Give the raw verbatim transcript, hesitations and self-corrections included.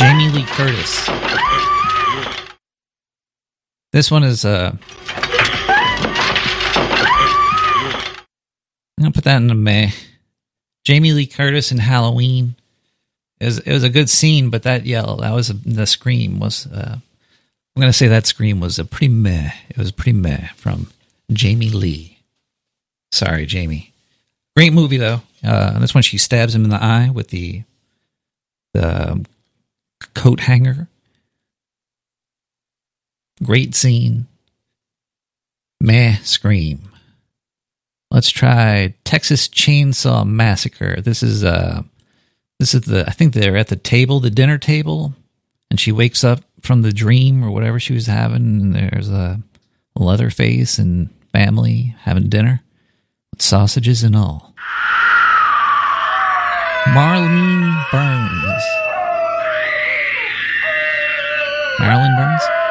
Jamie Lee Curtis. This one is, uh... I'm going to put that in the meh. Jamie Lee Curtis in Halloween. It was, it was a good scene, but that yell, that was, a, the scream was, uh... I'm going to say that scream was a pretty meh. It was pretty meh from Jamie Lee. Sorry, Jamie. Great movie, though. Uh, this one, she stabs him in the eye with the the coat hanger. Great scene. Meh scream. Let's try Texas Chainsaw Massacre. This is uh, this is the I think they're at the table, the dinner table, and she wakes up from the dream or whatever she was having, and there's a Leatherface and family having dinner with sausages and all. Marlene Burns. Marilyn Burns?